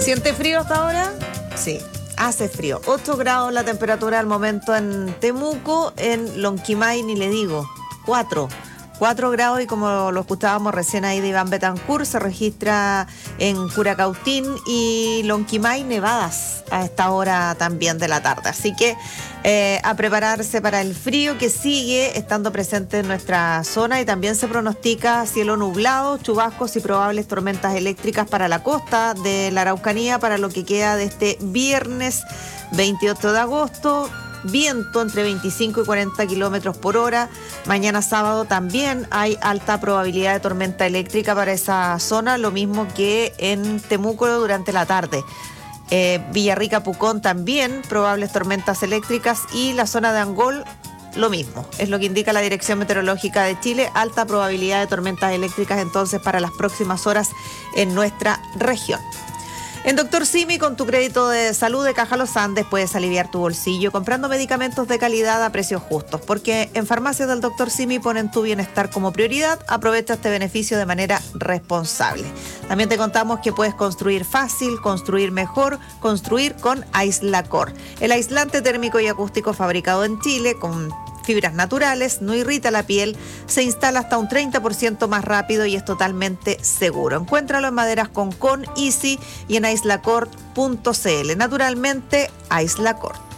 ¿Siente frío hasta ahora? Sí, hace frío. 8 grados la temperatura al momento en Temuco, en Lonquimay ni le digo, 4 grados, y como lo escuchábamos recién ahí de Iván Betancourt, se registra en Curacautín y Lonquimay nevadas a esta hora también de la tarde. Así que a prepararse para el frío que sigue estando presente en nuestra zona, y también se pronostica cielo nublado, chubascos y probables tormentas eléctricas para la costa de la Araucanía para lo que queda de este viernes 28 de agosto. Viento entre 25 y 40 kilómetros por hora. Mañana sábado también hay alta probabilidad de tormenta eléctrica para esa zona, lo mismo que en Temuco durante la tarde. Villarrica, Pucón también probables tormentas eléctricas, y la zona de Angol lo mismo. Es lo que indica la Dirección Meteorológica de Chile, alta probabilidad de tormentas eléctricas entonces para las próximas horas en nuestra región. En Dr. Simi, con tu crédito de salud de Caja Los Andes, puedes aliviar tu bolsillo comprando medicamentos de calidad a precios justos, porque en Farmacias del Dr. Simi ponen tu bienestar como prioridad. Aprovecha este beneficio de manera responsable. También te contamos que puedes construir fácil, construir mejor, construir con Aislacor, el aislante térmico y acústico fabricado en Chile con fibras naturales, no irrita la piel, se instala hasta un 30% más rápido y es totalmente seguro. Encuéntralo en Maderas Concón, Easy y en aislacort.cl. Naturalmente, Aislacort.